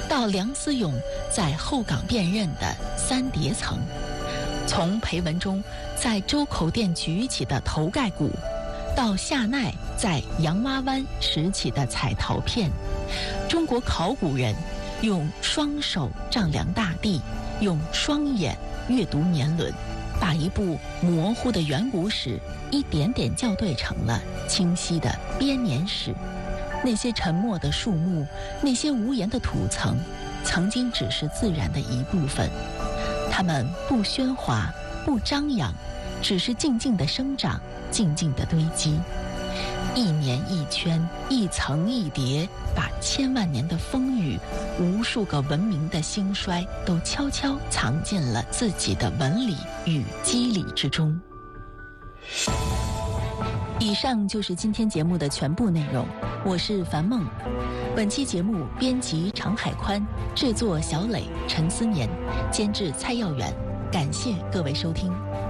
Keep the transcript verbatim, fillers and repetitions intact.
到梁思永在后港辨认的三叠层，从裴文中在周口店举起的头盖骨，到夏奈在洋洼湾拾起的彩陶片，中国考古人用双手丈量大地，用双眼阅读年轮，把一部模糊的远古史一点点校对成了清晰的编年史。那些沉默的树木，那些无言的土层，曾经只是自然的一部分，它们不喧哗，不张扬，只是静静地生长，静静地堆积，一年一圈，一层一叠，把千万年的风雨，无数个文明的兴衰，都悄悄藏进了自己的纹理与肌理之中。以上就是今天节目的全部内容，我是樊梦。本期节目编辑常海宽，制作小磊、陈思年，监制蔡耀远。感谢各位收听。